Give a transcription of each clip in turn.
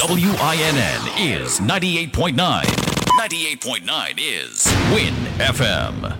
WINN is 98.9. 98.9 is Win FM.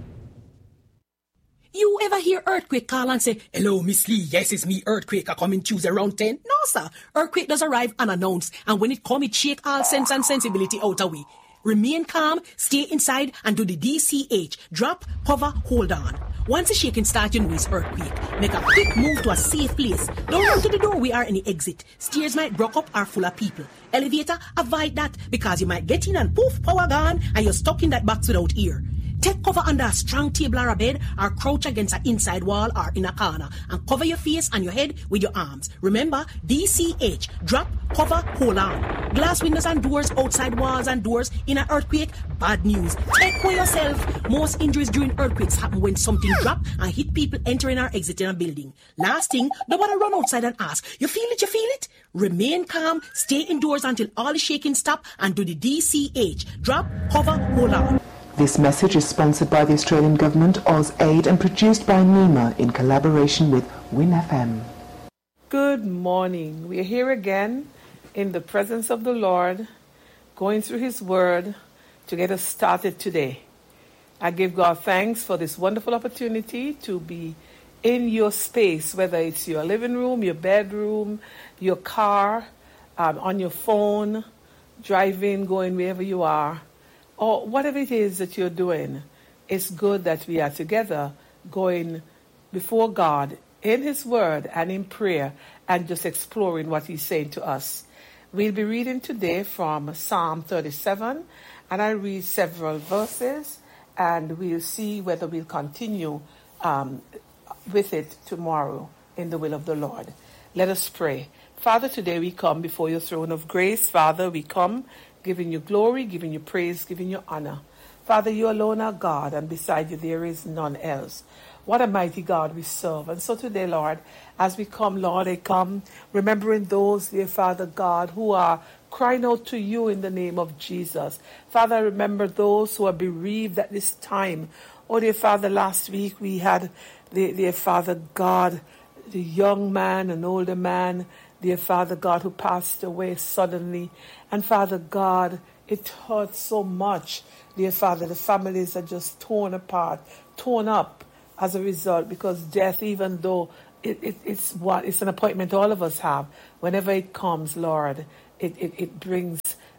You ever hear Earthquake call and say, "Hello, Miss Lee, yes, it's me, Earthquake, I come in Tuesday around 10? No, sir. Earthquake does arrive unannounced, and when it come, it shake all sense and sensibility out of we. Remain calm, stay inside, and do the DCH. Drop, cover, hold on. Once the shaking starts, you know it's earthquake. Make a quick move to a safe place. Don't run to the doorway or any exit. Stairs might block up or full of people. Elevator, avoid that, because you might get in and poof, power gone, and you're stuck in that box without ear. Take cover under a strong table or a bed, or crouch against an inside wall or in a corner, and cover your face and your head with your arms. Remember, DCH, drop, cover, hold on. Glass windows and doors, outside walls and doors in an earthquake, bad news. Take care of yourself. Most injuries during earthquakes happen when something drop and hit people entering or exiting a building. Last thing, nobody run outside and ask, you feel it, you feel it? Remain calm, stay indoors until all the shaking stop, and do the DCH, drop, cover, hold on. This message is sponsored by the Australian Government, AusAid, and produced by NEMA in collaboration with Win FM. Good morning. We are here again in the presence of the Lord, going through His Word to get us started today. I give God thanks for this wonderful opportunity to be in your space, whether it's your living room, your bedroom, your car, on your phone, driving, going wherever you are. Or whatever it is that you're doing, it's good that we are together going before God in His Word and in prayer and just exploring what He's saying to us. We'll be reading today from Psalm 37, and I'll read several verses, and we'll see whether we'll continue with it tomorrow in the will of the Lord. Let us pray. Father, today we come before your throne of grace. Father, we come giving you glory, giving you praise, giving you honor. Father, you alone are God, and beside you there is none else. What a mighty God we serve. And so today, Lord, as we come, Lord, I come remembering those, dear Father God, who are crying out to you in the name of Jesus. Father, I remember those who are bereaved at this time. Oh, dear Father, last week we had, dear Father God, the young man, an older man, dear Father God, who passed away suddenly. And Father God, it hurts so much, dear Father. The families are just torn apart, torn up as a result, because death, even though it's an appointment all of us have, whenever it comes, Lord, it brings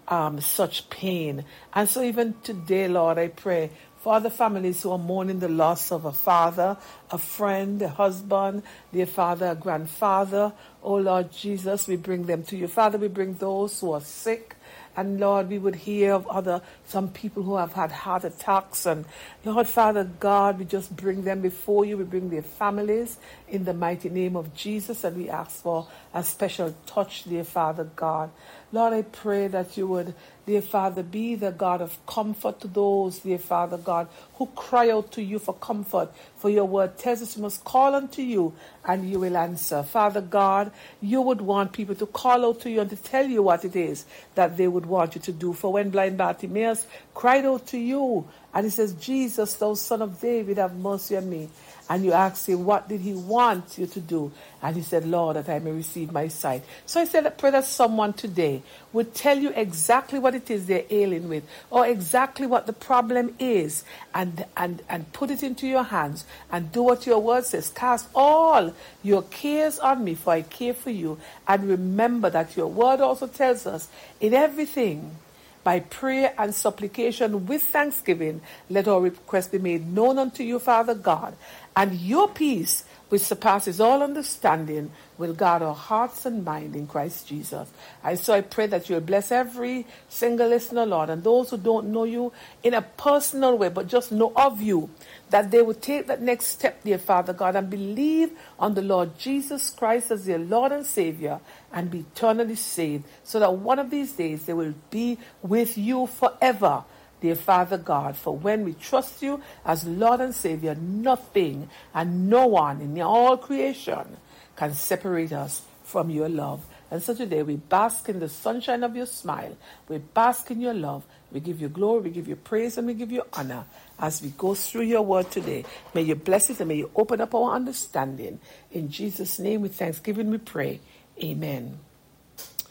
such pain. And so even today, Lord, I pray for the families who are mourning the loss of a father, a friend, a husband, dear Father, a grandfather. Oh, Lord Jesus, we bring them to you. Father, we bring those who are sick. And Lord, we would hear of some people who have had heart attacks. And Lord, Father God, we just bring them before you. We bring their families in the mighty name of Jesus. And we ask for a special touch, dear Father God. Lord, I pray that you would, dear Father, be the God of comfort to those, dear Father God, who cry out to you for comfort. For your word tells us we must call unto you and you will answer. Father God, you would want people to call out to you and to tell you what it is that they would want you to do. For when blind Bartimaeus cried out to you, and he says, Jesus, thou son of David, have mercy on me. And you asked him, what did he want you to do? And he said, Lord, that I may receive my sight. So I said, I pray that someone today would tell you exactly what it is they're ailing with, or exactly what the problem is, and put it into your hands, and do what your word says. Cast all your cares on me, for I care for you. And remember that your word also tells us, in everything, by prayer and supplication with thanksgiving, let our requests be made known unto you, Father God. And your peace, which surpasses all understanding, will guard our hearts and mind in Christ Jesus. And so I pray that you'll bless every single listener, Lord, and those who don't know you in a personal way, but just know of you, that they would take that next step, dear Father God, and believe on the Lord Jesus Christ as their Lord and Savior, and be eternally saved, so that one of these days they will be with you forever, dear Father God. For when we trust you as Lord and Savior, nothing and no one in all creation can separate us from your love. And so today we bask in the sunshine of your smile. We bask in your love. We give you glory, we give you praise, and we give you honor as we go through your word today. May you bless it and may you open up our understanding. In Jesus' name, with thanksgiving we pray. Amen.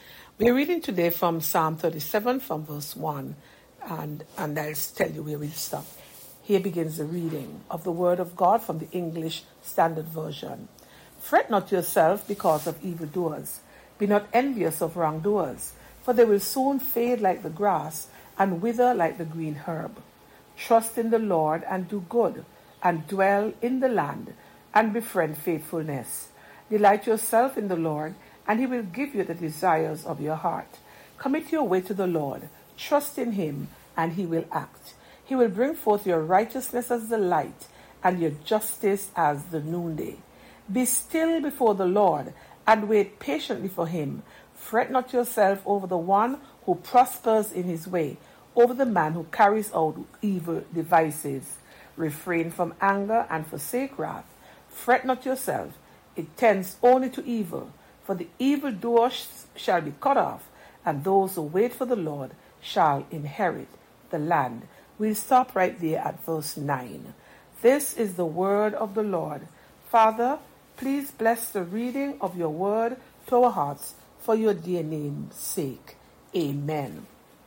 We're reading today from Psalm 37 from verse 1, and I'll tell you where we'll stop. Here begins the reading of the Word of God from the English Standard Version. Fret not yourself because of evildoers. Be not envious of wrongdoers, for they will soon fade like the grass and wither like the green herb. Trust in the Lord and do good, and dwell in the land and befriend faithfulness. Delight yourself in the Lord, and he will give you the desires of your heart. Commit your way to the Lord. Trust in him, and he will act. He will bring forth your righteousness as the light, and your justice as the noonday. Be still before the Lord, and wait patiently for him. Fret not yourself over the one who prospers in his way, over the man who carries out evil devices. Refrain from anger and forsake wrath. Fret not yourself. It tends only to evil. For the evildoer shall be cut off, and those who wait for the Lord shall inherit the land. We'll stop right there at verse 9. This is the word of the Lord. Father, please bless the reading of your word to our hearts for your dear name's sake. Amen.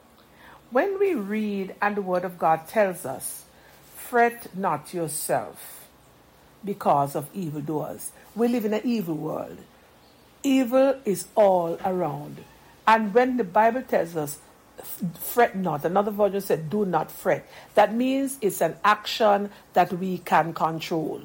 When we read and the word of God tells us, fret not yourself because of evildoers. We live in an evil world. Evil is all around. And when the Bible tells us, fret not, another version said, do not fret. That means it's an action that we can control.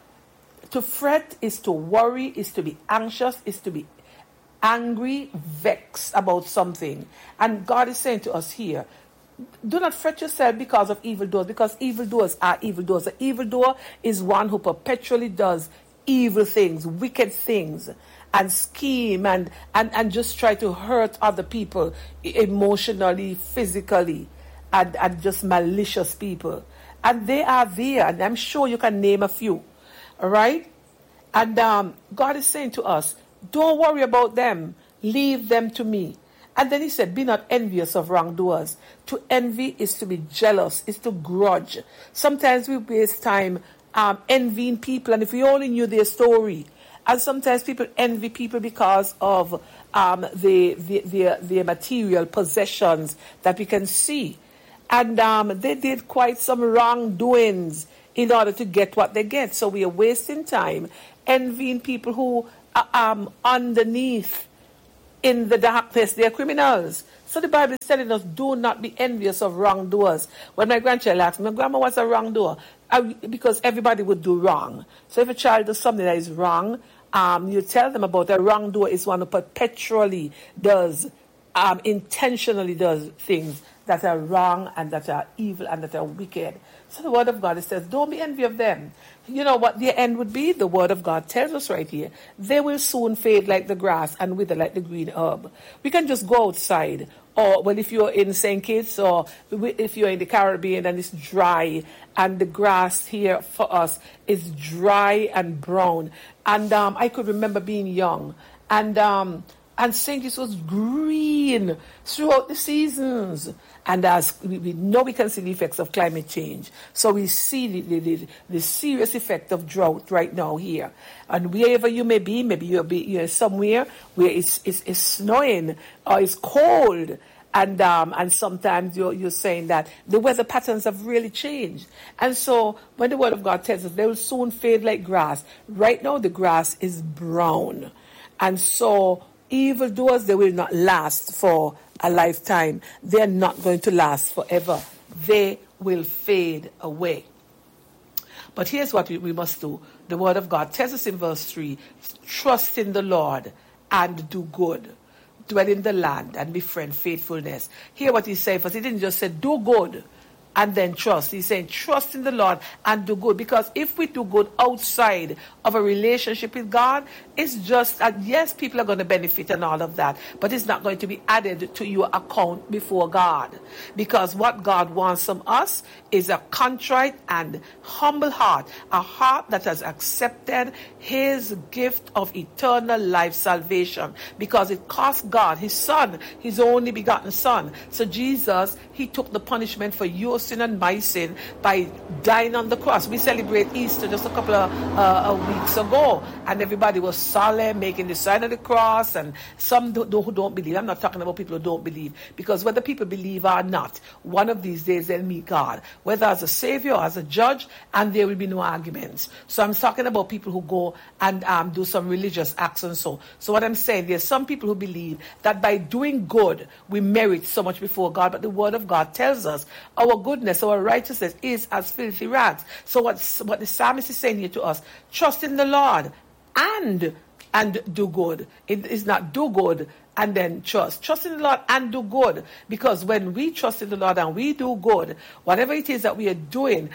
To fret is to worry, is to be anxious, is to be angry, vexed about something. And God is saying to us here, do not fret yourself because of evildoers, because evildoers are evildoers. An evildoer is one who perpetually does evil things, wicked things, and scheme and just try to hurt other people emotionally, physically, and just malicious people. And they are there, and I'm sure you can name a few. All right? And God is saying to us, don't worry about them. Leave them to me. And then he said, be not envious of wrongdoers. To envy is to be jealous, is to grudge. Sometimes we waste time envying people, and if we only knew their story. And sometimes people envy people because of their material possessions that we can see. And they did quite some wrongdoings in order to get what they get. So we are wasting time envying people who are underneath in the darkness. They are criminals. So the Bible is telling us, do not be envious of wrongdoers. When my grandchild asked me, Grandma, what's a wrongdoer? Because everybody would do wrong. So if a child does something that is wrong, you tell them about a wrongdoer is one who perpetually does, intentionally does things that are wrong and that are evil and that are wicked. So the word of God says, don't be envious of them. You know what their end would be? The word of God tells us right here. They will soon fade like the grass and wither like the green herb. We can just go outside. Or, well, if you're in St. Kitts or if you're in the Caribbean and it's dry and the grass here for us is dry and brown. And I could remember being young and St. Kitts was green throughout the seasons. And as we know, we can see the effects of climate change. So we see the serious effect of drought right now here. And wherever you may be, maybe you're somewhere where it's snowing or it's cold. And sometimes you're saying that the weather patterns have really changed. And so when the word of God tells us they will soon fade like grass, right now the grass is brown. And so evildoers, they will not last for a lifetime. They're not going to last forever. They will fade away. But here's what we must do. The word of God tells us in verse 3, trust in the Lord and do good. Dwell in the land and befriend faithfulness. Hear what he's saying, because he didn't just say do good and then trust. He's saying trust in the Lord and do good. Because if we do good outside of a relationship with God, it's just, yes, people are going to benefit and all of that, but it's not going to be added to your account before God. Because what God wants from us is a contrite and humble heart, a heart that has accepted his gift of eternal life salvation, because it cost God, his son, his only begotten son. So Jesus, he took the punishment for your sin and my sin by dying on the cross. We celebrate Easter just a couple of weeks ago, and everybody was solemn, making the sign of the cross, and some who don't believe. I'm not talking about people who don't believe, because whether people believe or not, one of these days they'll meet God, whether as a savior or as a judge, and there will be no arguments. So I'm talking about people who go and do some religious acts and so. So what I'm saying, there's some people who believe that by doing good, we merit so much before God, but the Word of God tells us our goodness, our righteousness is as filthy rags. So what the psalmist is saying here to us, trust in the Lord and do good. It is not do good and then trust. Trust in the Lord and do good. Because when we trust in the Lord and we do good, whatever it is that we are doing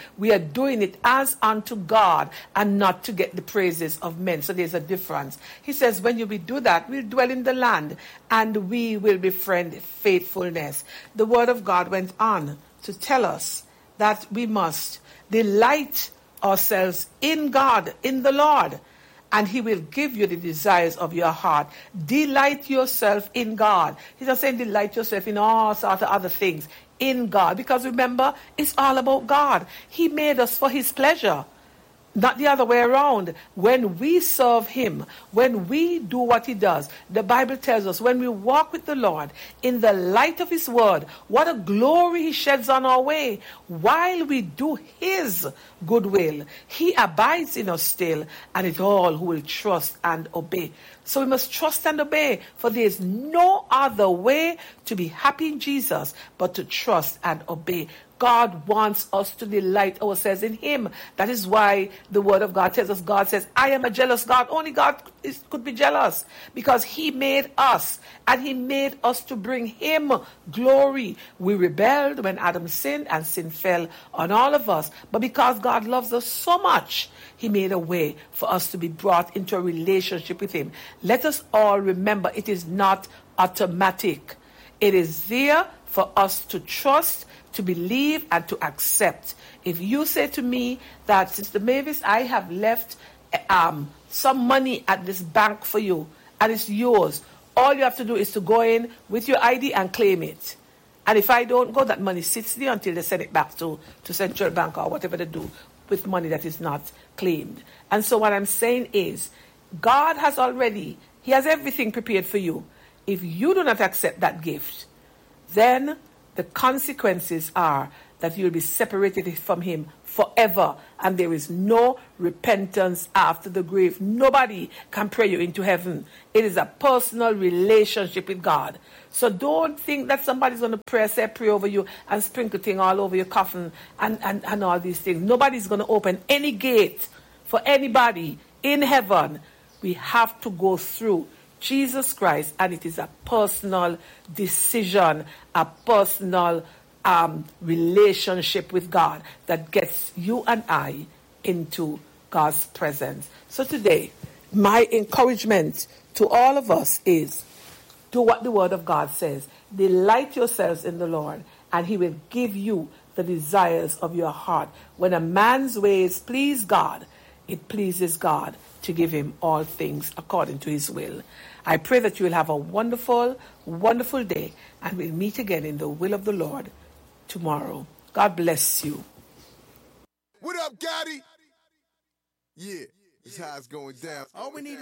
it as unto God and not to get the praises of men. So there's a difference. He says, when you will do that, we'll dwell in the land and we will befriend faithfulness. The Word of God went on to tell us that we must delight ourselves in God, in the Lord, and He will give you the desires of your heart. Delight yourself in God. He's not saying delight yourself in all sorts of other things. In God. Because remember, it's all about God. He made us for His pleasure. Not the other way around. When we serve Him, when we do what He does, the Bible tells us when we walk with the Lord in the light of His Word, what a glory He sheds on our way. While we do His good will, He abides in us still, and it all who will trust and obey. So we must trust and obey, for there is no other way to be happy in Jesus but to trust and obey. God wants us to delight ourselves in Him. That is why the Word of God tells us, God says, I am a jealous God. Only God could be jealous, because He made us, and He made us to bring Him glory. We rebelled when Adam sinned, and sin fell on all of us. But because God loves us so much, He made a way for us to be brought into a relationship with Him. Let us all remember, it is not automatic. It is there for us to trust, to believe, and to accept. If you say to me that, Sister Mavis, I have left some money at this bank for you, and it's yours, all you have to do is to go in with your ID and claim it. And if I don't go, that money sits there until they send it back to Central Bank or whatever they do with money that is not claimed. And so what I'm saying is, God has already, He has everything prepared for you. If you do not accept that gift, then the consequences are that you'll be separated from Him forever, and there is no repentance after the grave. Nobody can pray you into heaven. It is a personal relationship with God. So don't think that somebody's going to pray over you and sprinkle things all over your coffin and all these things. Nobody's going to open any gate for anybody in heaven. We have to go through Jesus Christ, and it is a personal decision, a personal relationship with God that gets you and I into God's presence. So today, my encouragement to all of us is, do what the Word of God says. Delight yourselves in the Lord, and He will give you the desires of your heart. When a man's ways please God, it pleases God to give him all things according to His will. I pray that you will have a wonderful, wonderful day, and we'll meet again in the will of the Lord tomorrow. God bless you. What up, Gotti? Yeah, this is how it's going down. All we need is